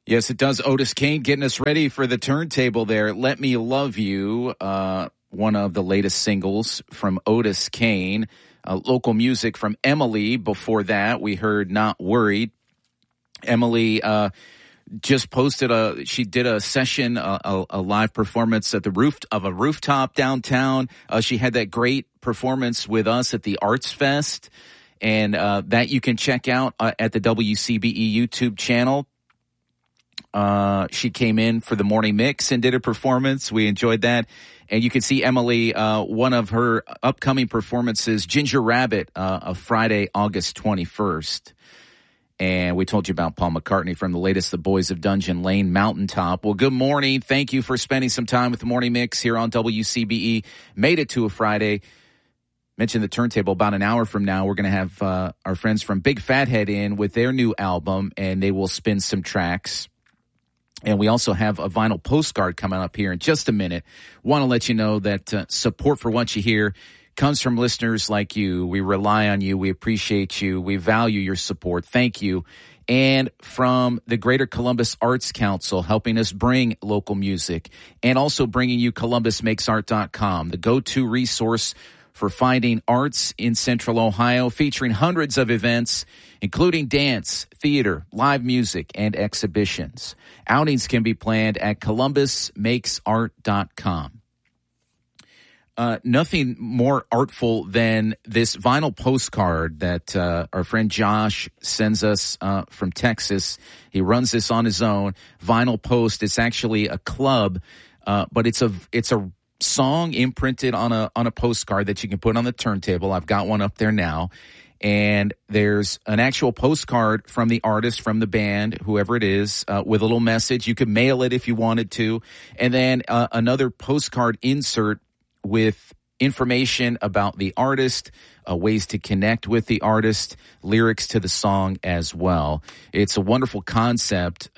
Yes, it does. Otis Kane getting us ready for the turntable there. Let Me Love You, one of the latest singles from Otis Kane. Local music from Emily. Before that, we heard Not Worried. Emily just posted she did a session, a live performance at the roof of a rooftop downtown. She had that great performance with us at the Arts Fest, and that you can check out at the WCBE YouTube channel. She came in for the morning mix and did a performance. We enjoyed that. And you can see Emily, one of her upcoming performances, Ginger Rabbit, of Friday, August 21st. And we told you about Paul McCartney from the latest The Boys of Dungeon Lane, Mountaintop. Well, good morning. Thank you for spending some time with the morning mix here on WCBE. Made it to a Friday. Mentioned the turntable. About an hour from now, we're going to have our friends from Big Fathead in with their new album, and they will spin some tracks. And we also have a vinyl postcard coming up here in just a minute. Want to let you know that support for what you hear comes from listeners like you. We rely on you. We appreciate you. We value your support. Thank you. And from the Greater Columbus Arts Council, helping us bring local music, and also bringing you ColumbusMakesArt.com, the go-to resource for finding arts in Central Ohio, featuring hundreds of events, including dance, theater, live music, and exhibitions. Outings can be planned at ColumbusMakesArt.com. Nothing more artful than this vinyl postcard that our friend Josh sends us from Texas. He runs this on his own. Vinyl Post. It's actually a club, but it's a song imprinted on a postcard that you can put on the turntable. I've got one up there now. And there's an actual postcard from the artist, from the band, whoever it is, with a little message. You could mail it if you wanted to. And then another postcard insert with information about the artist, ways to connect with the artist, lyrics to the song as well. It's a wonderful concept,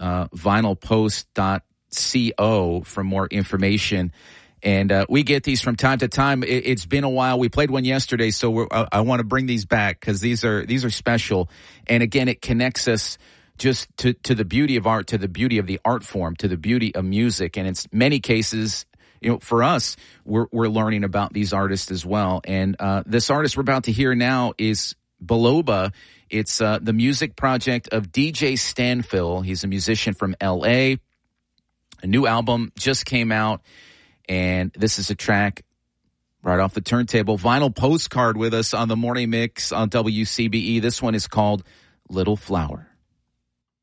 vinylpost.co for more information. And we get these from time to time. It's been a while. We played one yesterday, so I want to bring these back because these are special. And again, it connects us just to the beauty of art, to the beauty of the art form, to the beauty of music. And in many cases, for us, we're learning about these artists as well. And this artist we're about to hear now is Biloba. It's the music project of DJ Stanfill. He's a musician from L.A. A new album just came out. And this is a track right off the turntable. Vinyl postcard with us on the morning mix on WCBE. This one is called Little Flower.